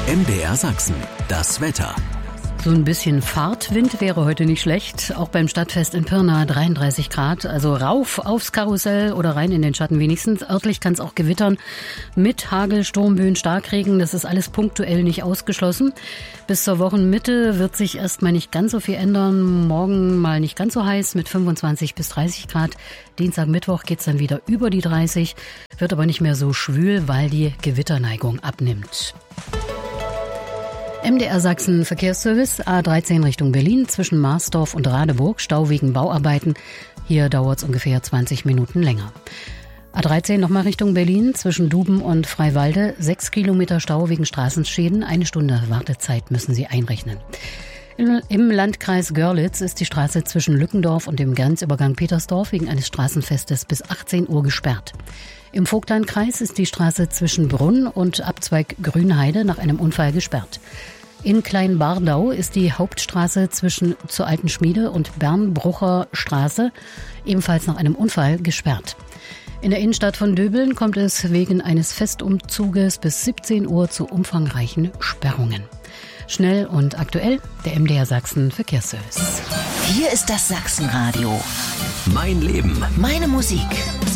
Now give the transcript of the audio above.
MDR Sachsen, das Wetter. So ein bisschen Fahrtwind wäre heute nicht schlecht. Auch beim Stadtfest in Pirna 33 Grad. Also rauf aufs Karussell oder rein in den Schatten wenigstens. Örtlich kann es auch gewittern. Mit Hagel, Sturmböen, Starkregen. Das ist alles punktuell nicht ausgeschlossen. Bis zur Wochenmitte wird sich erstmal nicht ganz so viel ändern. Morgen mal nicht ganz so heiß mit 25 bis 30 Grad. Dienstag, Mittwoch geht's dann wieder über die 30. Wird aber nicht mehr so schwül, weil die Gewitterneigung abnimmt. MDR Sachsen Verkehrsservice, A13 Richtung Berlin, zwischen Marsdorf und Radeburg, Stau wegen Bauarbeiten. Hier dauert es ungefähr 20 Minuten länger. A13 nochmal Richtung Berlin, zwischen Duben und Freiwalde, 6 Kilometer Stau wegen Straßenschäden, 1 Stunde Wartezeit müssen Sie einrechnen. Im Landkreis Görlitz ist die Straße zwischen Lückendorf und dem Grenzübergang Petersdorf wegen eines Straßenfestes bis 18 Uhr gesperrt. Im Vogtlandkreis ist die Straße zwischen Brunn und Abzweig Grünheide nach einem Unfall gesperrt. In Kleinbardau ist die Hauptstraße zur Alten Schmiede und Bernbrucher Straße ebenfalls nach einem Unfall gesperrt. In der Innenstadt von Döbeln kommt es wegen eines Festumzuges bis 17 Uhr zu umfangreichen Sperrungen. Schnell und aktuell, der MDR Sachsen Verkehrsservice. Hier ist das Sachsenradio. Mein Leben. Meine Musik.